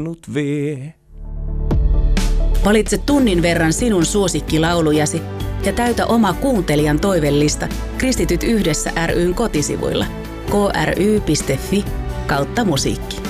vie. Valitse tunnin verran sinun suosikkilaulujasi ja täytä oma kuuntelijan toivellista Kristityt yhdessä ry:n kotisivuilla kry.fi/musiikki.